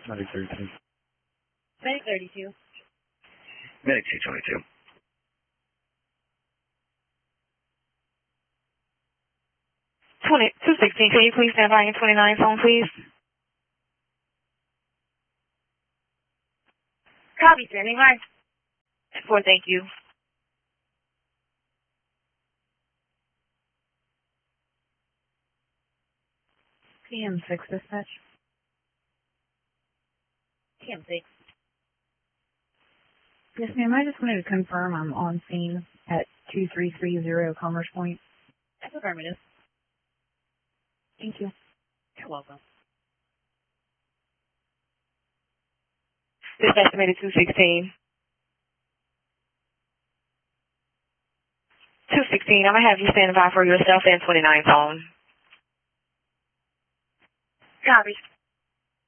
Medic 32. Medic 32. Medic 222. 216, can you please stand by in 29 phone, please? Copy, standing by. 4, thank you. PM6 dispatch. PM6. Yes, ma'am. I just wanted to confirm I'm on scene at 2330 Commerce Point. That's affirmative. Thank you. You're welcome. This estimated 216. 216, I'm going to have you stand by for yourself and 29 phone. Copy.